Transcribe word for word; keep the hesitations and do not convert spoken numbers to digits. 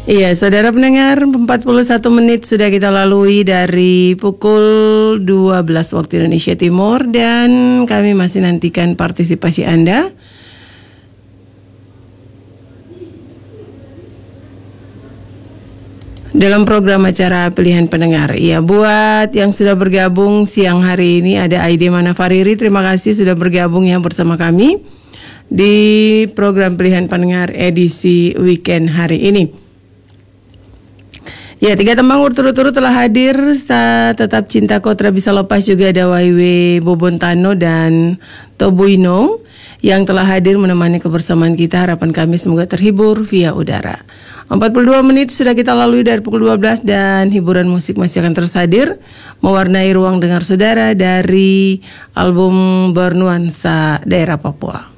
Iya, saudara pendengar, empat puluh satu menit sudah kita lalui dari pukul dua belas waktu Indonesia Timur dan kami masih nantikan partisipasi Anda. Dalam program acara pilihan pendengar. Ya, buat yang sudah bergabung siang hari ini ada Aide Manafariri, terima kasih sudah bergabung ya bersama kami di program pilihan pendengar edisi weekend hari ini. Ya, tiga tembang urut-urut telah hadir saat Tetap Cinta Kotra Bisa Lepas, juga ada Waiwe Bobontano dan Tobuino yang telah hadir menemani kebersamaan kita. Harapan kami semoga terhibur via udara. empat puluh dua menit sudah kita lalui dari pukul dua belas dan hiburan musik masih akan terus hadir mewarnai ruang dengar saudara dari album Bernuansa Daerah Papua.